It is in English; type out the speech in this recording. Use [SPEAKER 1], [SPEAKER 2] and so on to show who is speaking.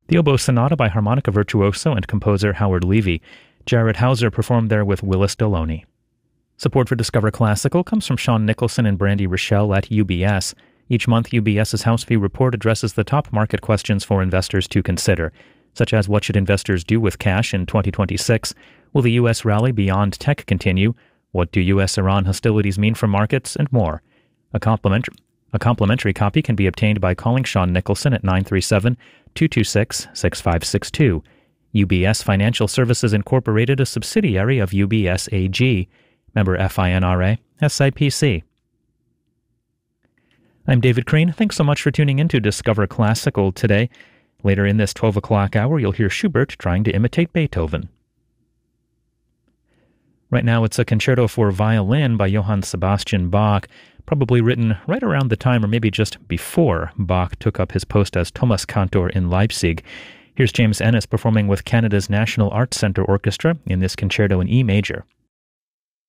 [SPEAKER 1] The Oboe Sonata by harmonica virtuoso and composer Howard Levy. Jared Hauser performed there with Willis Deloney. Support for Discover Classical comes from Sean Nicholson and Brandy Rochelle at UBS. Each month, UBS's House Fee Report addresses the top market questions for investors to consider, such as what should investors do with cash in 2026? Will the U.S. rally beyond tech continue? What do U.S.-Iran hostilities mean for markets? And more. A complimentary copy can be obtained by calling Sean Nicholson at 937-226-6562. UBS Financial Services Incorporated, a subsidiary of UBS AG. Member FINRA, SIPC. I'm David Crane. Thanks so much for tuning in to Discover Classical today. Later in this 12 o'clock hour, you'll hear Schubert trying to imitate Beethoven. Right now, it's a concerto for violin by Johann Sebastian Bach, probably written right around the time or maybe just before Bach took up his post as Thomas Cantor in Leipzig. Here's James Ennis performing with Canada's National Arts Centre Orchestra in this concerto in E major.